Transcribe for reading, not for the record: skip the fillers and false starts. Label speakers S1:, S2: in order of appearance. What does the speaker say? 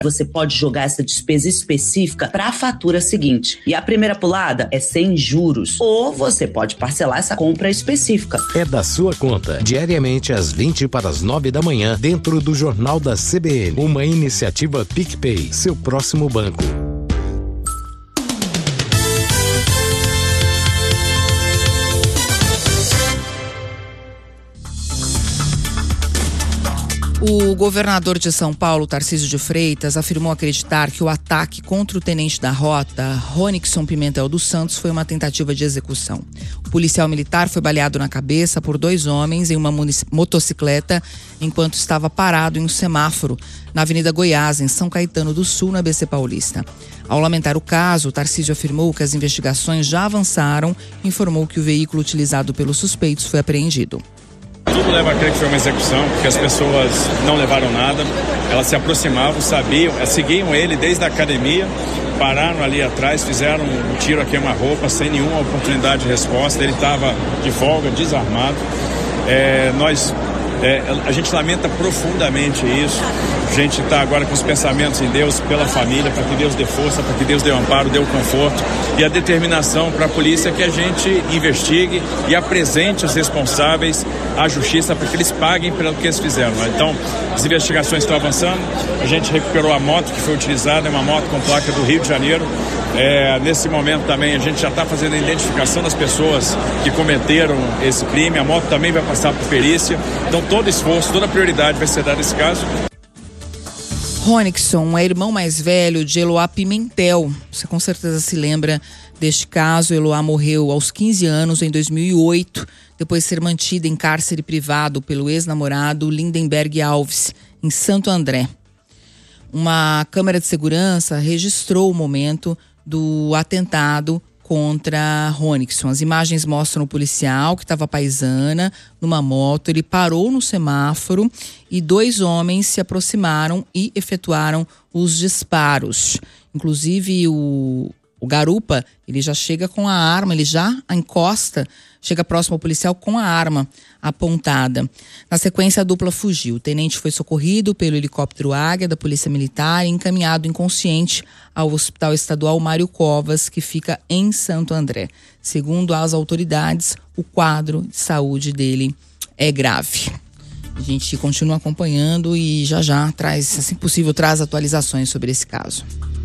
S1: Você pode jogar essa despesa específica para a fatura seguinte. E a primeira pulada é sem juros. Ou você pode parcelar essa compra específica.
S2: É da sua conta. Diariamente às 20 para as 9 da manhã, dentro do Jornal da CBN. Uma iniciativa PicPay, seu próximo banco.
S3: O governador de São Paulo, Tarcísio de Freitas, afirmou acreditar que o ataque contra o tenente da rota, Ronixson Pimentel dos Santos, foi uma tentativa de execução. O policial militar foi baleado na cabeça por 2 homens em uma motocicleta enquanto estava parado em um semáforo na Avenida Goiás, em São Caetano do Sul, na ABC Paulista. Ao lamentar o caso, Tarcísio afirmou que as investigações já avançaram e informou que o veículo utilizado pelos suspeitos foi apreendido.
S4: Tudo leva a crer que foi uma execução, porque as pessoas não levaram nada, elas se aproximavam, sabiam, seguiam ele desde a academia, pararam ali atrás, fizeram um tiro a queima-roupa sem nenhuma oportunidade de resposta, ele estava de folga, desarmado. A gente lamenta profundamente isso. A gente está agora com os pensamentos em Deus, pela família, para que Deus dê força, para que Deus dê o amparo, dê o conforto e a determinação para a polícia que a gente investigue e apresente os responsáveis à justiça para que eles paguem pelo que eles fizeram. Então, as investigações estão avançando, a gente recuperou a moto que foi utilizada, é uma moto com placa do Rio de Janeiro. Nesse momento também a gente já está fazendo a identificação das pessoas que cometeram esse crime, a moto também vai passar por perícia, então todo esforço, toda prioridade vai ser dada a esse caso.
S3: Ronixson é irmão mais velho de Eloá Pimentel. Você com certeza se lembra deste caso. Eloá morreu aos 15 anos em 2008, depois de ser mantida em cárcere privado pelo ex-namorado Lindenberg Alves, em Santo André. Uma câmera de segurança registrou o momento do atentado contra Ronixson. As imagens mostram o policial que estava à paisana numa moto. Ele parou no semáforo e 2 homens se aproximaram e efetuaram os disparos. Inclusive o garupa, ele já chega com a arma, ele já encosta, chega próximo ao policial com a arma apontada. Na sequência, a dupla fugiu. O tenente foi socorrido pelo helicóptero Águia da Polícia Militar e encaminhado inconsciente ao Hospital Estadual Mário Covas, que fica em Santo André. Segundo as autoridades, o quadro de saúde dele é grave. A gente continua acompanhando e já traz, assim que possível, traz atualizações sobre esse caso.